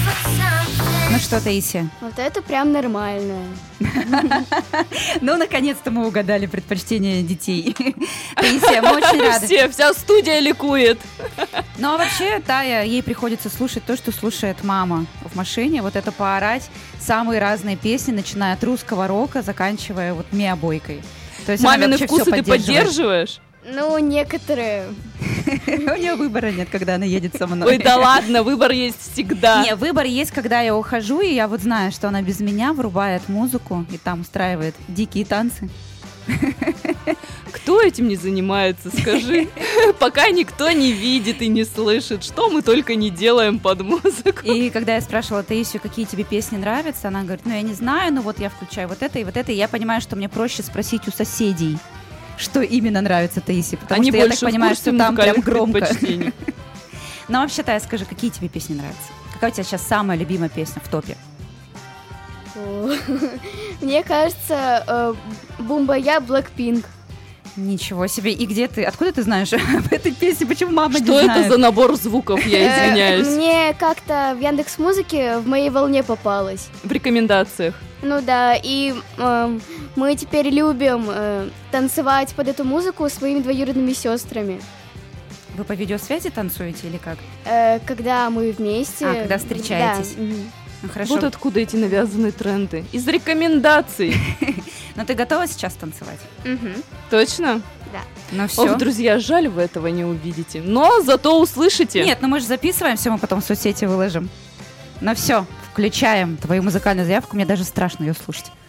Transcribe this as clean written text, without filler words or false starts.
Ну что, Таисия? Вот это прям нормально. Ну, наконец-то мы угадали предпочтения детей. Таисия, мы очень рады. Вся студия ликует. Ну, а вообще, Тая, ей приходится слушать то, что слушает мама в машине. Вот это поорать самые разные песни, начиная от русского рока, заканчивая вот Миа Бойкой. То есть мамины вкусы ты поддерживаешь? Ну, некоторые. У нее выбора нет, когда она едет со мной. Ой, да ладно, выбор есть всегда. Не, выбор есть, когда я ухожу, и я вот знаю, что она без меня врубает музыку и там устраивает дикие танцы. Кто этим не занимается, скажи? Пока никто не видит и не слышит, что мы только не делаем под музыку. И когда я спрашивала Таисию, какие тебе песни нравятся, она говорит, ну я не знаю, но вот я включаю вот это и вот это, и я понимаю, что мне проще спросить у соседей, что именно нравится Таисии, потому Они что я так понимаю, что там прям громко. Ну вообще, Тая, скажи, какие тебе песни нравятся? Какая у тебя сейчас самая любимая песня в топе? Мне кажется, Бумбая Blackpink. Ничего себе. И где ты? Откуда ты знаешь об этой песне? Почему мама не знает? Что это за набор звуков, я извиняюсь? Мне как-то в Яндекс.Музыке в моей волне попалось. В рекомендациях. Ну да, и мы теперь любим танцевать под эту музыку своими двоюродными сестрами. Вы по видеосвязи танцуете или как? Когда мы вместе. Когда встречаетесь. Да. Ну, хорошо. Вот откуда эти навязанные тренды. Из рекомендаций. Но ты готова сейчас танцевать? Точно? Да. Ну все. Ох, друзья, жаль, вы этого не увидите. Но зато услышите. Нет, ну мы же записываем, все мы потом в соцсети выложим. Ну все, включаем твою музыкальную заявку, мне даже страшно ее слушать.